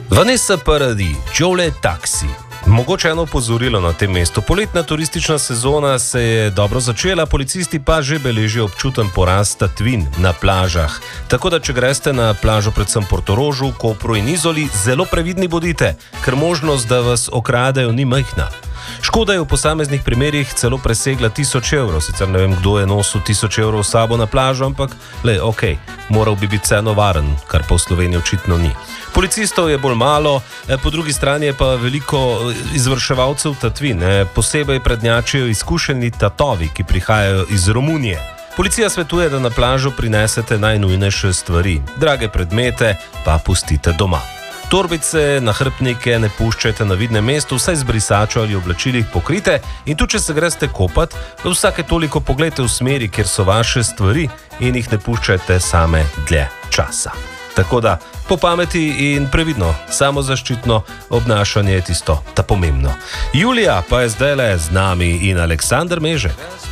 Vanessa Paradis, Jole Taxi. Mogoče eno opozorilo na tem mestu. Poletna turistična sezona se je dobro začela, policisti pa že beležijo občuten porast tatvin na plažah. Tako da, če greste na plažo predvsem Portorožu, Kopru in Izoli, zelo previdni bodite, ker možnost, da vas okradejo, ni majhna. Škoda je v posameznih primerih celo presegla 1000 evrov. Sicer ne vem, kdo je nosil 1000 evrov s sabo na plažo, ampak moral bi biti vseeno varen, kar pa v Sloveniji očitno ni. Policistov je bolj malo, po drugi strani je pa veliko izvrševalcev tatvin. Posebej prednjačijo izkušeni tatovi, ki prihajajo iz Romunije. Policija svetuje, da na plažo prinesete najnujnejše stvari, drage predmete pa pustite doma. Torbice, nahrbtnike ne puščajte na vidnem mestu, vsaj z brisačo ali oblačili pokrite, in tudi če se greste kopat, vsake toliko pogledajte v smeri, kjer so vaše stvari, in jih ne puščajte same dlje časa. Tako da, po pameti in previdno, samozaščitno obnašanje je tisto ta pomembno. Julija pa je zdajle z nami in Aleksander Mežek.